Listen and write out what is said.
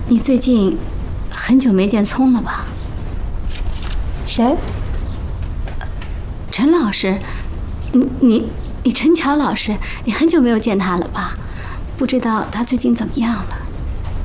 你最近很久没见聪了吧？ 谁？ 陈老师，你陈乔老师，你很久没有见他了吧？不知道他最近怎么样了？